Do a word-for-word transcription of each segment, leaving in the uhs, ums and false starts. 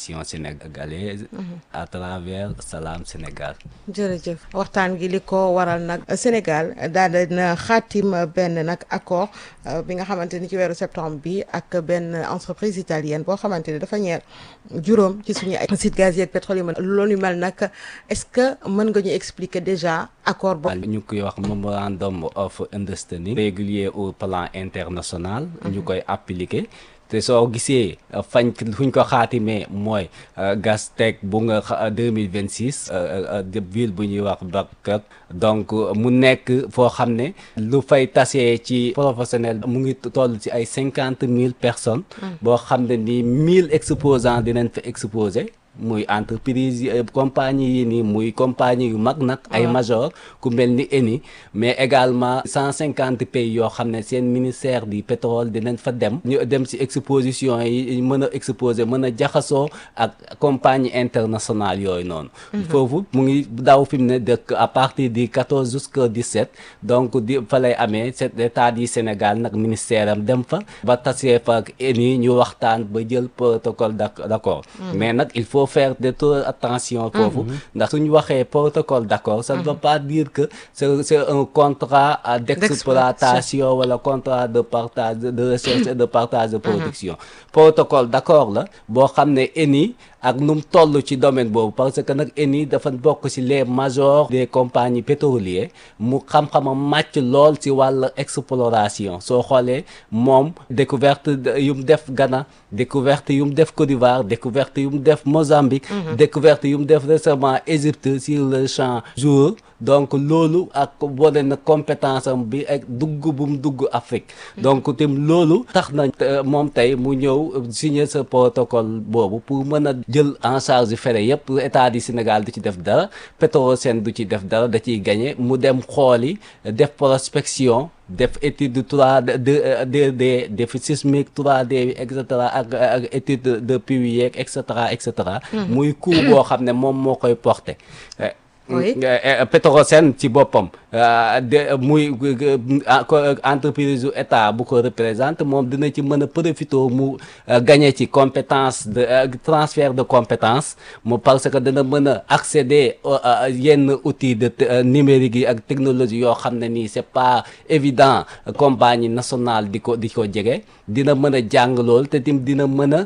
population sénégalaise à travers Salam Sénégal. jërëjëf waxtaan gi li ko waral nag Sénégal daal dina xaatim benn nag accord bi nga xamante ni ci weeru septembre bi ak benn entreprise italienne boo xamante ni dafa ñeer juróom ci suñu ay site gazier ak pétrolier loolu mel nag est-ce que mën nga ñu expliquer déjà accord boobu. ñu koy wax memorandum of understanding régulier au plan international. ñu koy appliquer. te soo gisee fañ fuñ ko xaatimee mooy Gastech bu nga deux mille vingt six ville bu ñuy wax Bagdad donc mu nekk foo xam ne lu fay tasee ci professionnel mu ngi toll ci ay cinquante mille personnes. boo xam ne ni mille exposants dinañ fa exposé. muy entreprise yi compagnie yi nii muy compagnie yu mag nag ay major ku mel ni Eni mais également cent cinquante pays yoo xam ne seen ministère du pétrole dinañ fa dem ñu dem ci exposition yi mën a exposer mën a jaxasoo ak compagnie internationale yooyu noonu foofu mu ngi daw fi mu ne dëkk à partir du quatorze jusqu'au dix-sept donc di fa lay amee cet état du Sénégal nag ministère am dem fa ba tasee fa ak Eni ñu waxtaan ba jël protocole d'accord mais nag il faut faire de trop attention foofu ndax suñu waxee protocole d'accord ça ne veut pas dire que c'est c'est un contrat d'exploitation wala contrat de partage de recherche et de partage de production protocole d'accord la boo xam ne Eni ak nu mu toll ci domaine boobu parce que nag Eni dafa bokk ci les majors des compagnies pétrolières mu xam-xamam màcc lool ci wàll exploration soo xoolee moom découverte yu mu def Ghana découverte yu mu def Côte d'Ivoire découverte yu mu def Mozambique découverte yu mu def récemment Égypte sur le champ jour donc loolu ak wane na compétence am bi ak dugg bu mu dugg Afrique donc tim loolu tax na moom tey mu ñëw signer ce protocole boobu pour mën a jël en charge frais yëpp état du Sénégal du ci def dara Petrosen du ci def dara da ciy gagné mu dem xooli def prospection def étude trois D deux D def sismique trois D et cetera ak ak étude de puits yeeg et cetera et cetera muy coût boo xam ne moom moo koy porté oui Petrosen ci boppam de muy entreprise u état bu ko représente moom dina ci mën a profité mu gagné ci compétence de transfert de compétence mu parce que dana mën a accéder yenn outils de numérique yi ak technologie yoo xam ne nii c'est pas évident compagnie nationale di ko di ko jege dina mën a jàng lool te tim dina mën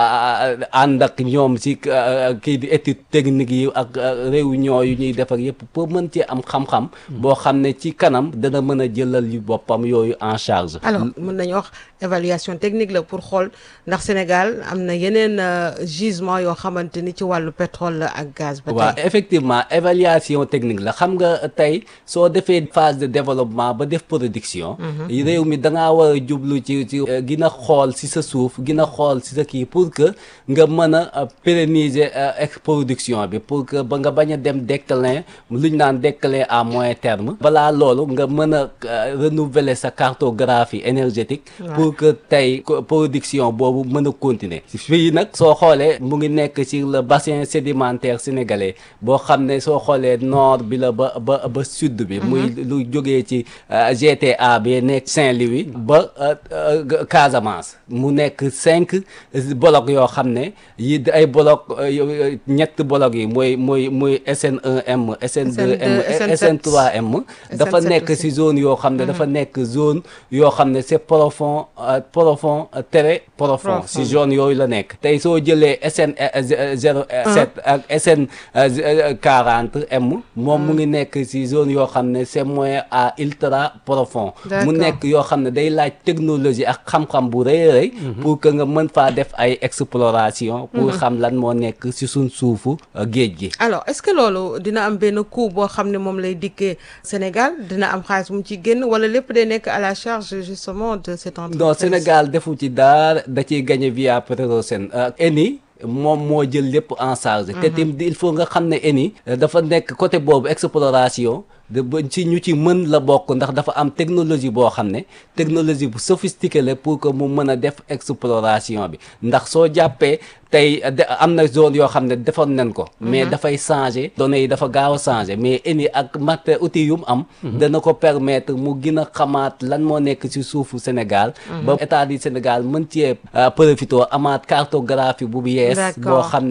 a ànd ak ñoom ci kii di étude technique yi ak réunion yu ñuy def ak yëpp pour mën ci am xam-xam boo xam ne ci kanam dana mën a jëlal yu boppam yooyu en charge. alors mën nañu wax évaluation technique la pour xool ndax Sénégal am na yeneen gisement yoo xamante ni ci wàllu pétrole la ak gaz. ba tey waaw effectivement évaluation technique la xam nga tey soo defee phase de développement ba def production. réew mi da ngaa war a jublu ci ci gën a xool si sa suuf gën a xool si sa kii pour que nga mën a pérenniser production bi pour que ba nga bañ a dem déclin lu ñu naan déclin à moyen terme. balaa loolu nga mën a renouveler sa cartographie énergétique. pour que tey production boobu mën a continuer. fii nag soo xoolee mu ngi nekk sur le bassin sédimentaire sénégalais boo xam ne soo xoolee nord bi la ba ba ba sud bi. muy lu jógee ci G T A bi nekk Saint-Louis ba Casamance mu nekk cinq blocs yoo xam ne yi ay blocs ñett blocs yi mooy mooy mooy S N un M S N deux M S N trois M dafa nekk ci zone yoo xam ne dafa nekk zone yoo xam ne c'est profond profond très profond ci zone yooyu la nekk tey soo jëlee S N zéro sept ak S N quarante M moom mu ngi nekk ci zone yoo xam ne c'est moyen à ultra profond mu nekk yoo xam ne day laaj technologie ak xam-xam bu rëy a rëy pour que nga mën faa def ay exploration pour xam lan moo nekk ci suñ suufu géej gi. alors est-ce que loolu dina am benn coût boo xam ne moom lay dikkee Sénégal dina am xaalis mu ci génn wala lépp day nekk à la charge justement de cette entreprise. non Sénégal defu ci dara da ciy gagné via Petrosen Eni moom moo jël lépp en charge. te tim il faut nga xam ne Eni dafa nekk côté boobu exploration. de ba ci ñu ci mën la bokk ndax dafa am technologie boo xam ne technologie bu sophistiquée la pour que mu mën a def exploration bi ndax soo jàppee tey am na zone yoo xam ne defoon nañ ko mais dafay changer données yi dafa gaaw a changer mais Eni ak maté outil yu mu am dana ko permettre mu gën a xamaat lan moo nekk ci suufu Sénégal ba état du Sénégal mën cee profité amaat cartographie bu yees boo xam